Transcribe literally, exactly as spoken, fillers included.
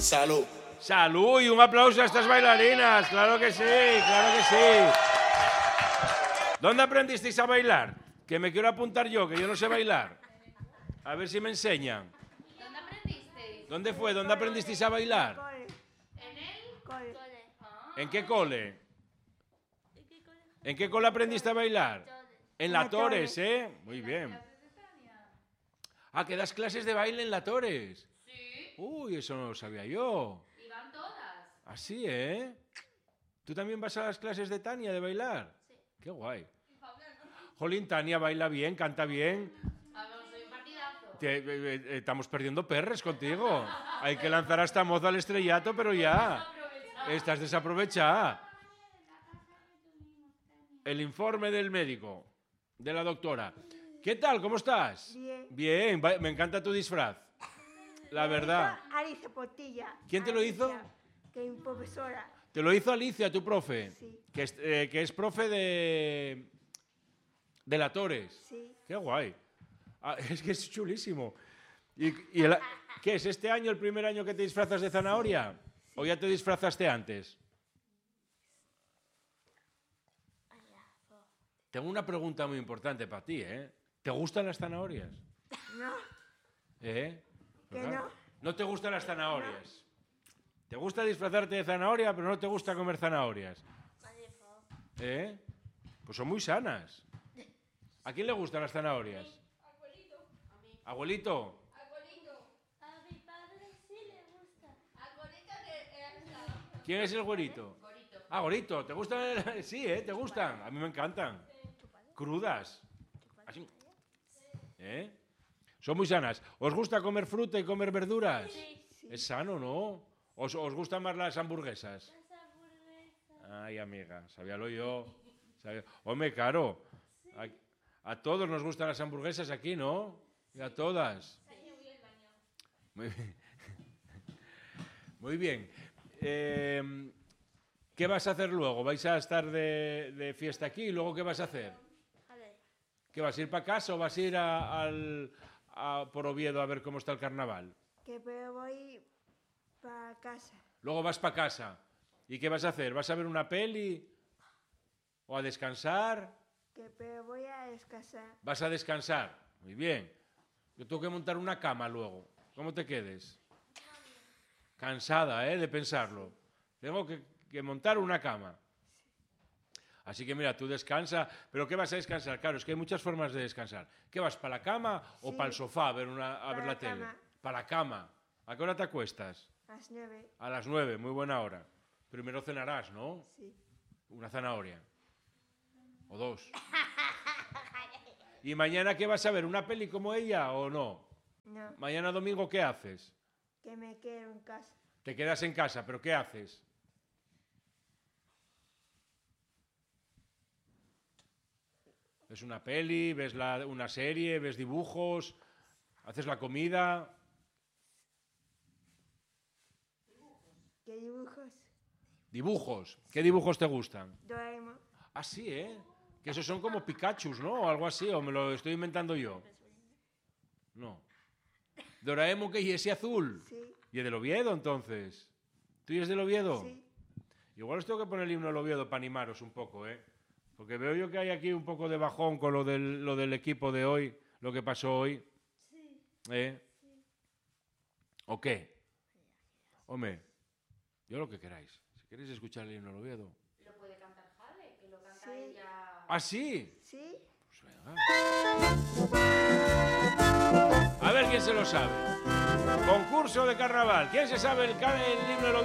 Salud. Salud y un aplauso a estas bailarinas, claro que sí, claro que sí. ¿Dónde aprendisteis a bailar? Que me quiero apuntar yo, que yo no sé bailar. A ver si me enseñan. ¿Dónde aprendisteis? ¿Dónde fue? ¿Dónde aprendisteis a bailar? ¿En el Cole. ¿En qué cole? ¿En qué cole aprendiste a bailar? En la Torres, ¿eh? Muy bien. Ah, que das clases de baile en la Torres. Sí. Uy, eso no lo sabía yo. Y van todas. Así, ¿eh? ¿Tú también vas a las clases de Tania de bailar? Sí. Qué guay. Jolín, Tania baila bien, canta bien. A ver, soy un partidazo. Te- eh, eh, estamos perdiendo perres contigo. Hay que lanzar a esta moza al estrellato, pero ya. Estás desaprovechada. El informe del médico, de la doctora. ¿Qué tal? ¿Cómo estás? Bien. Bien, va- me encanta tu disfraz. La verdad. Alicia Portilla. ¿Quién te lo hizo? Alicia, que es mi profesora. Te lo hizo Alicia, tu profe. Sí. Que es, eh, que es profe de. de la Torres. Sí. Qué guay. Ah, es que es chulísimo. ¿Y, y el- qué es este año el primer año que te disfrazas de zanahoria? ¿O ya te disfrazaste antes? Tengo una pregunta muy importante para ti, ¿eh? ¿Te gustan las zanahorias? No, ¿Eh? que ¿Verdad? no. ¿No te gustan las zanahorias? ¿Te gusta disfrazarte de zanahoria, pero no te gusta comer zanahorias? ¿Eh? Pues son muy sanas. ¿A quién le gustan las zanahorias? ¿Abuelito? A mi padre sí le gusta. ¿Quién es el güerito? Ah, Gorito. ¿Te gustan? el- Sí, ¿eh? ¿Te gustan? A mí me encantan. Crudas. Así. ¿Eh? Son muy sanas. ¿Os gusta comer fruta y comer verduras? Sí. Es sano, ¿no? ¿Os, os gustan más las hamburguesas? Las hamburguesas. Ay, amiga, sabíalo yo. Sabía- Hombre, claro. A, a todos nos gustan las hamburguesas aquí, ¿no? Y a todas. Muy bien. Muy bien. Eh, ¿Qué vas a hacer luego? ¿Vais a estar de, de fiesta aquí y luego qué vas a hacer? A ver. ¿Qué vas a ir para casa o vas a ir a- al, a- por Oviedo a ver cómo está el carnaval? Que pero voy para casa. Luego vas para casa. ¿Y qué vas a hacer? ¿Vas a ver una peli? ¿O a descansar? Que pero voy a descansar. ¿Vas a descansar? Muy bien. Yo tengo que montar una cama luego. ¿Cómo te quedes? Cansada, ¿eh? De pensarlo. Tengo que, que montar una cama. Así que mira, tú descansa. ¿Pero qué vas a descansar? Claro, es que hay muchas formas de descansar. ¿Qué vas, para la cama o Sí. para el sofá a ver, una, a Para ver la, la tele? cama. Para la cama. ¿A qué hora te acuestas? A las nueve. A las nueve, muy buena hora. Primero cenarás, ¿no? Sí. Una zanahoria. O dos. ¿Y mañana qué vas a ver? ¿Una peli como ella o no? No, Mañana domingo, ¿qué haces? que me quedo en casa. Te quedas en casa, pero ¿qué haces? ¿Ves una peli? ¿Ves la- una serie? ¿Ves dibujos? ¿Haces la comida? ¿Qué dibujos? ¿Dibujos? ¿Qué dibujos te gustan? Doraemon. Ah, sí, ¿eh? Que esos son como Pikachus, ¿no? O algo así, o me lo estoy inventando yo. No. Doraemon, que y ese azul. Sí. ¿Y es del Oviedo, entonces? ¿Tú y es del Oviedo? Sí. Igual os tengo que poner el himno del Oviedo para animaros un poco, ¿eh? Porque veo yo que hay aquí un poco de bajón con lo del, lo del equipo de hoy, lo que pasó hoy. Sí. ¿Eh? ¿O qué? Hombre, yo lo que queráis. Si queréis escuchar el himno del Oviedo. Lo puede cantar Jale, que lo canta Sí. ella. ¿Ah, sí? Sí. Pues venga. A ver quién se lo sabe. Concurso de carnaval. ¿Quién se sabe el, ca- el himno del Oviedo?